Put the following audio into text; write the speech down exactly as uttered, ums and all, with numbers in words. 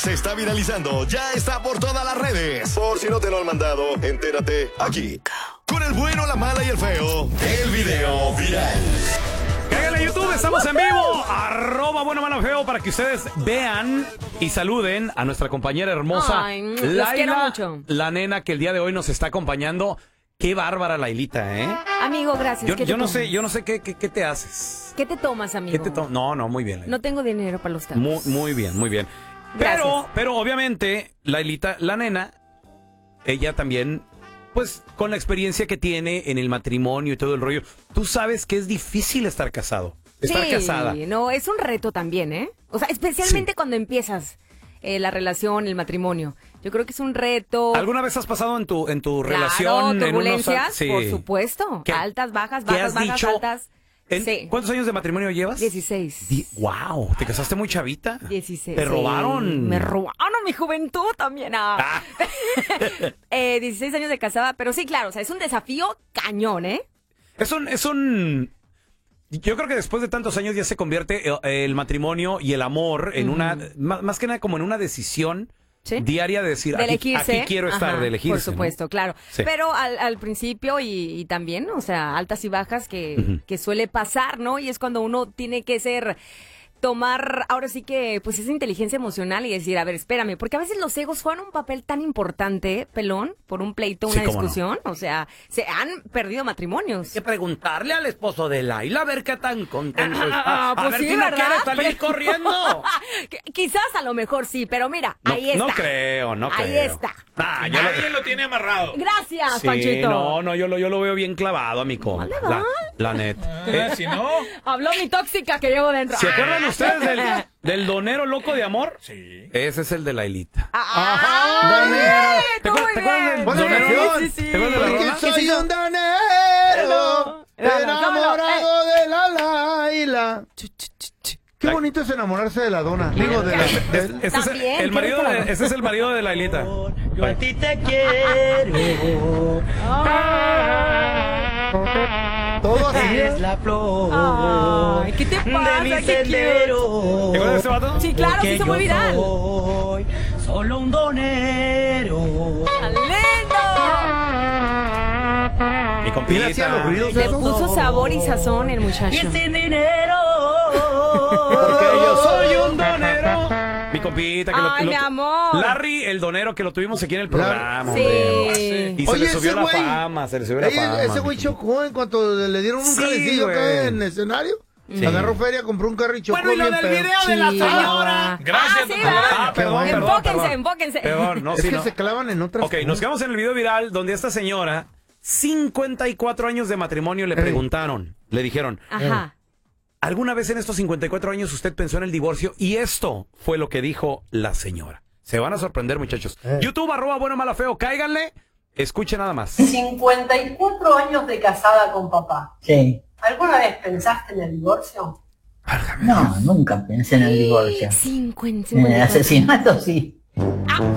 se está viralizando, ya está por todas las redes. Por si no te lo han mandado, entérate aquí. Con el bueno, la mala y el feo, el video viral. Cáiganle a YouTube, estamos en vivo. Arroba bueno, mala, feo, para que ustedes vean y saluden a nuestra compañera hermosa, Ay, los Laila, quiero mucho. la nena que el día de hoy nos está acompañando. Qué bárbara, Lailita, ¿eh? Amigo, gracias. Yo, ¿Qué te yo no tomas? sé, yo no sé qué, qué, qué te haces. ¿Qué te tomas, amigo? ¿Qué te to- no, no, muy bien, Laila. No tengo dinero para los tacos. Muy, muy bien, muy bien. Gracias. Pero, pero obviamente, Lailita, la nena, ella también, pues, con la experiencia que tiene en el matrimonio y todo el rollo, tú sabes que es difícil estar casado, estar sí, casada. no, es un reto también, ¿eh? O sea, especialmente Sí. cuando empiezas eh, la relación, el matrimonio. Yo creo que es un reto. ¿Alguna vez has pasado en tu en tu Claro, relación en unos turbulencias, sí. por supuesto. ¿Qué- Altas, bajas, qué bajas, has bajas, dicho? altas. ¿En- Sí. ¿Cuántos años de matrimonio llevas? dieciséis. Di- wow, ¿te casaste muy chavita? dieciséis. ¿Te sí. robaron? Me robaron mi juventud también. Ah. Ah. eh, dieciséis años de casada, pero sí, claro, o sea, es un desafío cañón, ¿eh? Es un, es un... Yo creo que después de tantos años ya se convierte eh, el matrimonio y el amor en una... Más, más que nada como en una decisión ¿Sí? diaria de decir, De aquí, elegirse. aquí quiero estar, Ajá, de elegirse. por ¿no? supuesto, claro. Sí. Pero al, al principio y, y también, o sea, altas y bajas que, Ujú. que suele pasar, ¿no? Y es cuando uno tiene que ser... tomar, ahora sí que, pues esa inteligencia emocional y decir, a ver, espérame, porque a veces los egos juegan un papel tan importante, pelón, por un pleito, Sí, una cómo no. discusión, o sea, se han perdido matrimonios. que preguntarle al esposo de Laila a ver qué tan contento Ah, está. A pues ver sí, si no ¿verdad? quiere salir Pero- corriendo. Qu- Quizás a lo mejor sí, pero mira, No, ahí está. no creo, no Ahí creo. está. Ah, yo lo- Nadie lo tiene amarrado. Gracias, Sí, Panchito. no, no, yo lo, yo lo veo bien clavado a mi compa. Vale, La, vale. la neta. Eh, si no. Habló mi tóxica que llevo dentro. ¿Se acuerdan ustedes del, del donero loco de amor? Sí. Ese es el de Lailita. ¡Ah! Donero. ¿Te Muy acuerdas- te acuerdas del bien. Buena donero? canción. Sí, sí, sí. ¿Te acuerdas de la Porque rola? soy un donero, enamorado de la Laila. Qué bonito es enamorarse de la dona. Digo, de la... de- Ese es También, el ¿qué marido te de, la- ese es el marido de Lailita. Yo a ti te quiero. todo así. Eres la flor. Ay, ¿qué te pasa? De mi Qué cute. sendero. ¿Te acuerdas de ese vato? Sí, claro, Porque se hizo muy yo viral. soy solo un donero. ¡Lindo! Mi Mira, compita. hacía los ruidos Le esos. puso sabor y sazón el Y muchacho. sin dinero. Porque yo soy un donero. Mi compita. Que Ay, lo, mi lo- amor. Larry, el donero que lo tuvimos aquí en el programa. Sí. hombre. Y se Oye, le subió ese la güey- fama, se le subió la Ey, fama. ese güey chocó en cuanto le dieron un Sí, calecillo acá güey. en el escenario. Sí. Agarró feria, compró un carro y chocó Bueno, y lo bien del feo. video de la Chihuahua. señora. Gracias, Ah, sí, doctora. ¿verdad? Ah, perdón, perdón, Enfóquense, perdón. enfóquense. Perdón, no, Es sí, que no. se clavan en otras Ok, nos quedamos en el video viral donde esta señora, cincuenta y cuatro años de matrimonio, le Ey. preguntaron, le dijeron, Ajá. ¿alguna vez en estos cincuenta y cuatro años usted pensó en el divorcio? Y esto fue lo que dijo la señora. Se van a sorprender, muchachos. Eh. YouTube, arroba bueno, mala, feo, cáiganle. Escuchen nada más. cincuenta y cuatro años de casada con papá. Sí. ¿Alguna vez pensaste en el divorcio? No, nunca pensé en el divorcio. cincuenta, En el cincuenta y cuatro. asesinato sí.